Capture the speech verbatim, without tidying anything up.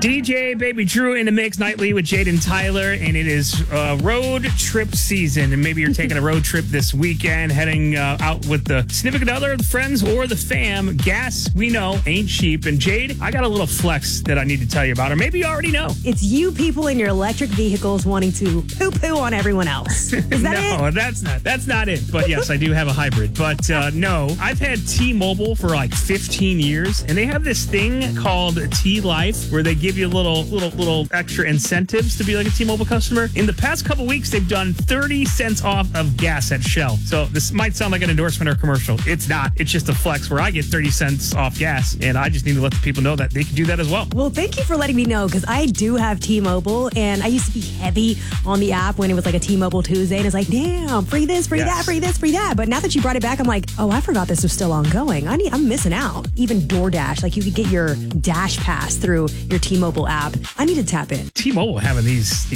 D J Baby Drew in the mix nightly with Jade and Tyler, and it is uh, road trip season. And maybe you're taking a road trip this weekend, heading uh, out with the significant other, friends, or the fam. Gas, we know, ain't cheap. And Jade, I got a little flex that I need to tell you about, or maybe you already know. It's you people in your electric vehicles wanting to poo-poo on everyone else. Is that no, it? that's not. That's not it. But yes, I do have a hybrid. But uh, no, I've had T-Mobile for like fifteen years, and they have this thing called T-Life where they give you little, little, little extra incentives to be like a T-Mobile customer. In the past couple weeks, they've done thirty cents off of gas at Shell. So this might sound like an endorsement or commercial. It's not. It's just a flex where I get thirty cents off gas, and I just need to let the people know that they can do that as well. Well, thank you for letting me know, because I do have T-Mobile, and I used to be heavy on the app when it was like a T-Mobile Tuesday, and it's like, damn, free this, free Yes. that, free this, free that. But now that you brought it back, I'm like, oh, I forgot this was still ongoing. I need, I'm missing out. Even DoorDash, like you could get your Dash Pass through your T-Mobile app. I need to tap in. T-Mobile having these